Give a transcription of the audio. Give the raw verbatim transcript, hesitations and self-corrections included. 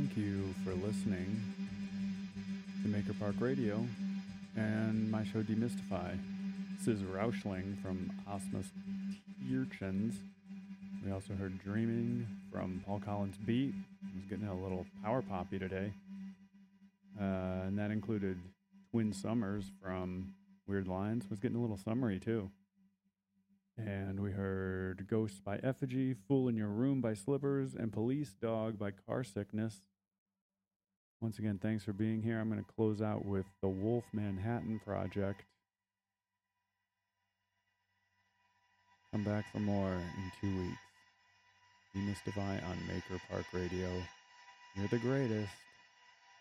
Thank you for listening to Maker Park Radio and my show Demystify. This is Rauschling from Osmos Tierchens. We also heard Dreaming from Paul Collins Beat. I was getting a little power poppy today. Uh, and that included Twin Summers from Weird Lines. Was getting a little summery too. And we heard Ghost by Effigy, Fool in Your Room by Slivers, and Police Dog by Car Sickness. Once again, thanks for being here. I'm going to close out with the Wolf Manhattan Project. Come back for more in two weeks. Demystify on Maker Park Radio. You're the greatest.